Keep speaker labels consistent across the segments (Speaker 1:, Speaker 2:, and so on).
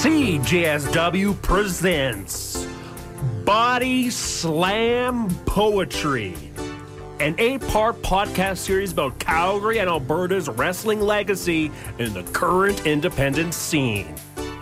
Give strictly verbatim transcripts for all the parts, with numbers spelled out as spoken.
Speaker 1: C J S W presents Body Slam Poetry, an eight-part podcast series about Calgary and Alberta's wrestling legacy in the current independent scene.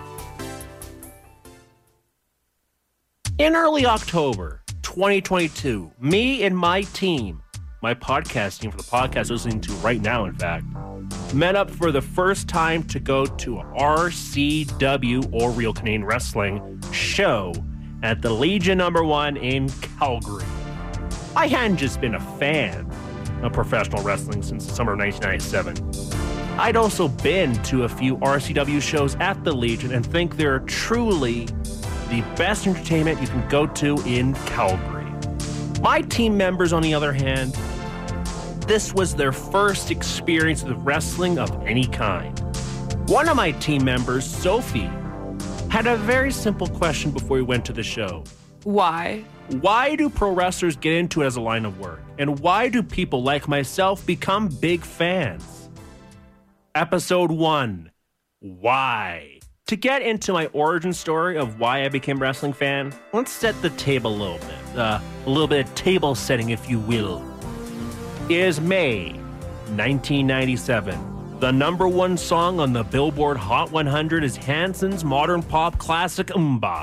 Speaker 1: In early October twenty twenty-two, me and my team, my podcast team for the podcast listening to right now, in fact, met up for the first time to go to a R C W, or Real Canadian Wrestling, show at the Legion number one in Calgary. I hadn't just been a fan of professional wrestling since the summer of nineteen ninety-seven. I'd also been to a few R C W shows at the Legion and think they're truly the best entertainment you can go to in Calgary. My team members, on the other hand, this was their first experience with wrestling of any kind. One of my team members, Sophie, had a very simple question before we went to the show.
Speaker 2: Why?
Speaker 1: Why do pro wrestlers get into it as a line of work? And why do people like myself become big fans? Episode one, why? To get into my origin story of why I became a wrestling fan, let's set the table a little bit. Uh, a little bit of table setting, if you will. It is May nineteen ninety-seven. The number one song on the Billboard Hot one hundred is Hanson's modern pop classic MMMBop,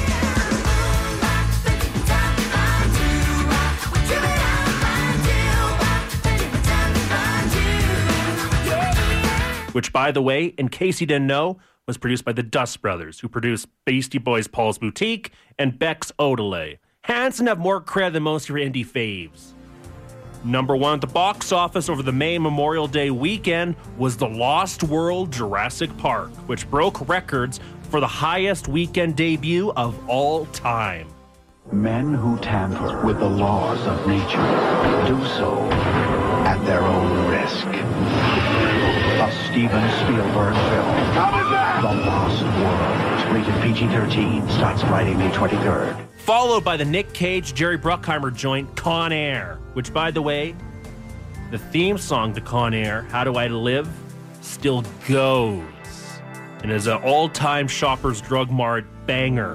Speaker 1: which, by the way, in case you didn't know, was produced by the Dust Brothers, who produced Beastie Boys' Paul's Boutique and Beck's Odelay. Hanson have more credit than most of your indie faves. Number one at the box office over the May Memorial Day weekend was The Lost World Jurassic Park, which broke records for the highest weekend debut of all time.
Speaker 3: Men who tamper with the laws of nature do so at their own risk. A Steven Spielberg film, The Lost World, rated P G thirteen, starts Friday, May twenty-third.
Speaker 1: Followed by the Nick Cage, Jerry Bruckheimer joint Con Air, which, by the way, the theme song to Con Air, How Do I Live, still goes and is an all-time Shoppers Drug Mart banger.